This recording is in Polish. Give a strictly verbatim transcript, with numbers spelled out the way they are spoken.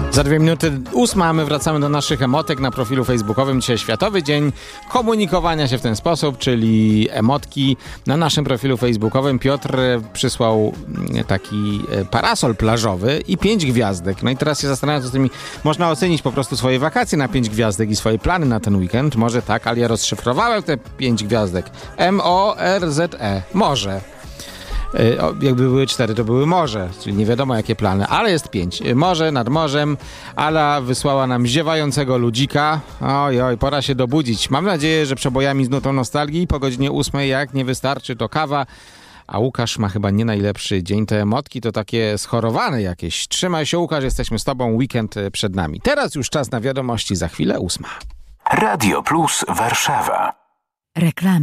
Za dwie minuty ósma, a my wracamy do naszych emotek na profilu facebookowym. Dzisiaj Światowy Dzień Komunikowania się w ten sposób, czyli emotki na naszym profilu facebookowym. Piotr przysłał taki parasol plażowy i pięć gwiazdek. No i teraz się zastanawiam, co z tymi można ocenić po prostu swoje wakacje na pięć gwiazdek i swoje plany na ten weekend. Może tak, ale ja rozszyfrowałem te pięć gwiazdek. M O R Z E. Może. Jakby były cztery, to były morze, czyli nie wiadomo jakie plany, ale jest pięć. Morze nad morzem. Ala wysłała nam ziewającego ludzika. Oj, oj, pora się dobudzić. Mam nadzieję, że przebojami z nutą nostalgii po godzinie ósmej, jak nie wystarczy, to kawa. A Łukasz ma chyba nie najlepszy dzień. Te emotki to takie schorowane jakieś. Trzymaj się, Łukasz, jesteśmy z tobą, weekend przed nami. Teraz już czas na wiadomości, za chwilę ósma. Radio Plus Warszawa. Reklamy.